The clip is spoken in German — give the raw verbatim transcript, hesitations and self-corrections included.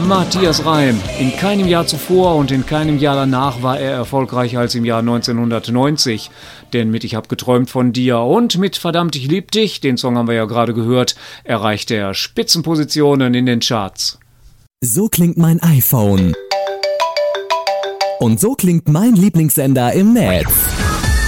Matthias Reim. In keinem Jahr zuvor und in keinem Jahr danach war er erfolgreicher als im Jahr neunzehnhundertneunzig. Denn mit Ich hab geträumt von dir und mit Verdammt, ich lieb dich, den Song haben wir ja gerade gehört, erreichte er Spitzenpositionen in den Charts. So klingt mein iPhone. Und so klingt mein Lieblingssender im Netz.